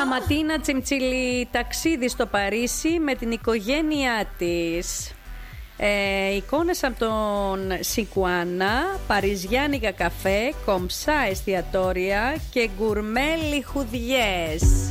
Ματίνα Τσιμτσιλή, ταξίδι στο Παρίσι με την οικογένειά της. Εικόνες από τον Σικουάνα, παριζιάνικα καφέ, κομψά εστιατόρια και γκουρμέ λιχουδιές.